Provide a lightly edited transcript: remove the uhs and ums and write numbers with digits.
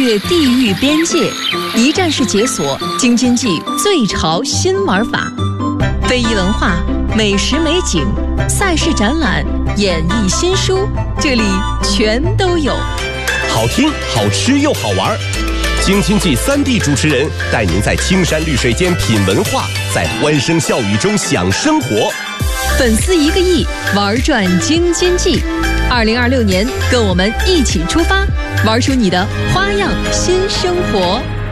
越地域边界，一站式解锁京津冀最潮新玩法。非遗文化、美食美景、赛事展览、演艺新书，这里全都有。 好听、好吃又好玩，京津冀3D 主持人带您在青山绿水间品文化，在欢声笑语中享生活。 粉丝1个亿，玩转京津冀。2026年，跟我们一起出发，玩出你的花样新生活。